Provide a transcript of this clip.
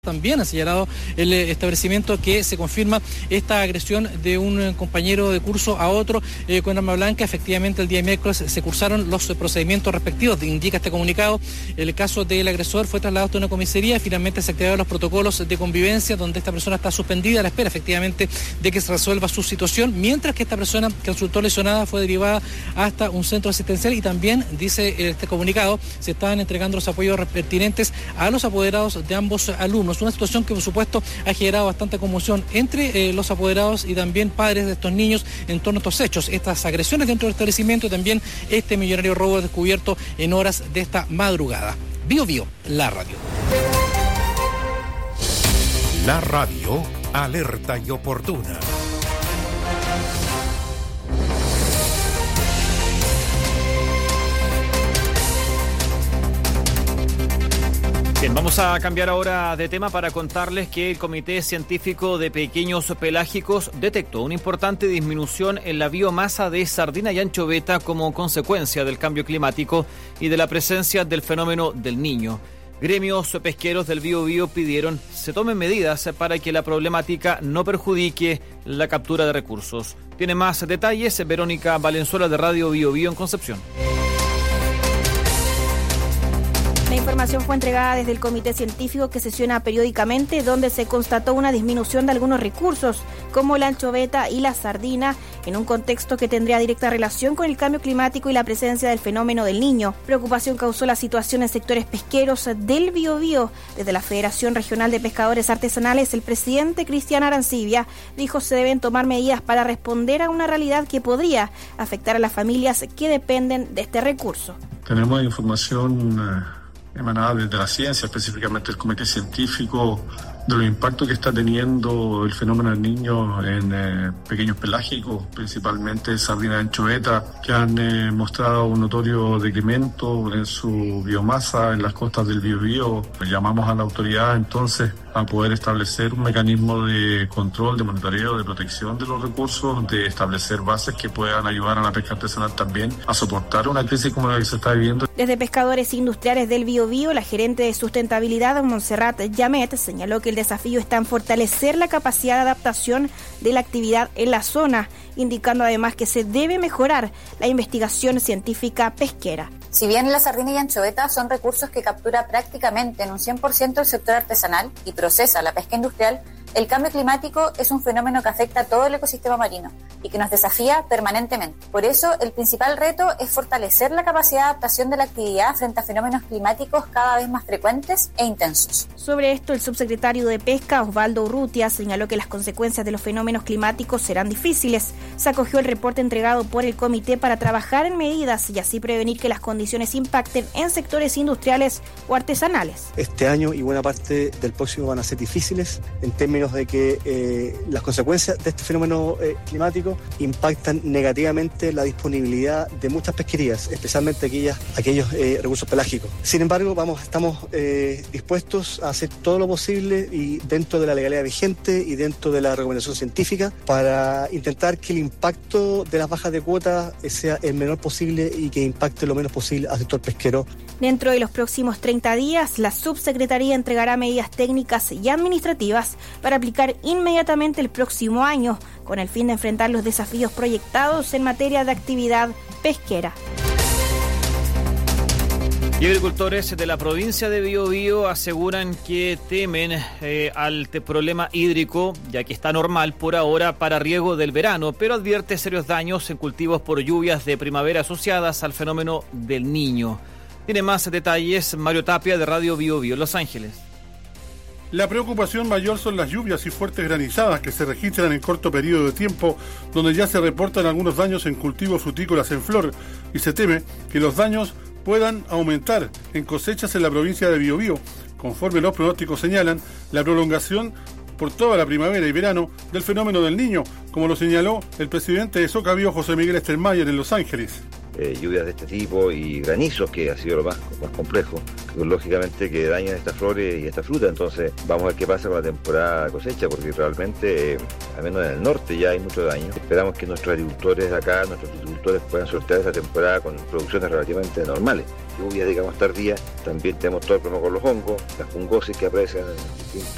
también ha señalado el establecimiento que se confirma esta agresión de un compañero de curso a otro con arma blanca. Efectivamente, el día miércoles se cursaron los procedimientos respectivos, indica este comunicado. El caso del agresor fue trasladado a una comisaría. Finalmente se activaron los protocolos de convivencia, donde esta persona está suspendida a la espera, efectivamente, de que se resuelva su situación, mientras que esta persona que resultó lesionada fue derivada hasta un centro asistencial. Y también, dice este comunicado, se estaban entregando los apoyos pertinentes a los apoderados de ambos alumnos. Una situación que, por supuesto, ha generado bastante conmoción entre los apoderados y también padres de estos niños en torno a estos hechos, estas agresiones dentro del establecimiento y también este millonario robo descubierto en horas de esta madrugada. Bío Bío, la radio. La radio, alerta y oportuna. Bien, vamos a cambiar ahora de tema para contarles que el Comité Científico de Pequeños Pelágicos detectó una importante disminución en la biomasa de sardina y anchoveta como consecuencia del cambio climático y de la presencia del fenómeno del Niño. Gremios pesqueros del Biobío pidieron se tomen medidas para que la problemática no perjudique la captura de recursos. Tiene más detalles Verónica Valenzuela de Radio Biobío en Concepción. La información fue entregada desde el Comité Científico que sesiona periódicamente, donde se constató una disminución de algunos recursos, como la anchoveta y la sardina, en un contexto que tendría directa relación con el cambio climático y la presencia del fenómeno del Niño. Preocupación causó la situación en sectores pesqueros del Biobío. Desde la Federación Regional de Pescadores Artesanales, el presidente Cristian Arancibia dijo se deben tomar medidas para responder a una realidad que podría afectar a las familias que dependen de este recurso. Tenemos información emanada desde la ciencia, específicamente el Comité Científico, de los impactos que está teniendo el fenómeno del Niño en pequeños pelágicos, principalmente sardina y anchoveta, que han mostrado un notorio decremento en su biomasa en las costas del Biobío. Llamamos a la autoridad entonces a poder establecer un mecanismo de control, de monitoreo, de protección de los recursos, de establecer bases que puedan ayudar a la pesca artesanal también a soportar una crisis como la que se está viviendo. Desde Pescadores Industriales del Biobío, la gerente de sustentabilidad, Montserrat Llamet, señaló que el desafío está en fortalecer la capacidad de adaptación de la actividad en la zona, indicando además que se debe mejorar la investigación científica pesquera. Si bien la sardina y anchoveta son recursos que captura prácticamente en un 100% el sector artesanal y procesa la pesca industrial, el cambio climático es un fenómeno que afecta a todo el ecosistema marino y que nos desafía permanentemente. Por eso, el principal reto es fortalecer la capacidad de adaptación de la actividad frente a fenómenos climáticos cada vez más frecuentes e intensos. Sobre esto, el subsecretario de Pesca, Osvaldo Urrutia, señaló que las consecuencias de los fenómenos climáticos serán difíciles. Se acogió el reporte entregado por el comité para trabajar en medidas y así prevenir que las condiciones impacten en sectores industriales o artesanales. Este año y buena parte del próximo van a ser difíciles en términos de que las consecuencias de este fenómeno climático impactan negativamente la disponibilidad de muchas pesquerías, especialmente aquellos recursos pelágicos. Sin embargo, estamos dispuestos a hacer todo lo posible y dentro de la legalidad vigente y dentro de la recomendación científica para intentar que el impacto de las bajas de cuotas sea el menor posible y que impacte lo menos posible al sector pesquero. Dentro de los próximos 30 días, la subsecretaría entregará medidas técnicas y administrativas para aplicar inmediatamente el próximo año, con el fin de enfrentar los desafíos proyectados en materia de actividad pesquera. Y agricultores de la provincia de Biobío aseguran que temen al problema hídrico, ya que está normal por ahora para riego del verano, pero advierte serios daños en cultivos por lluvias de primavera asociadas al fenómeno del Niño. Tiene más detalles Mario Tapia de Radio Biobío, Los Ángeles. La preocupación mayor son las lluvias y fuertes granizadas que se registran en corto periodo de tiempo, donde ya se reportan algunos daños en cultivos frutícolas en flor, y se teme que los daños puedan aumentar en cosechas en la provincia de Biobío. Conforme los pronósticos señalan, la prolongación por toda la primavera y verano del fenómeno del Niño, como lo señaló el presidente de Socabío, José Miguel Estermayer, en Los Ángeles. Lluvias de este tipo y granizos, que ha sido lo más complejo, lógicamente que dañan estas flores y esta fruta. Entonces vamos a ver qué pasa con la temporada de cosecha, porque realmente, al menos en el norte, ya hay mucho daño. Esperamos que nuestros agricultores acá, nuestros viticultores puedan sortear esta temporada con producciones relativamente normales. Lluvias, digamos, tardías, también tenemos todo el problema con los hongos, las fungosis que aparecen en distintos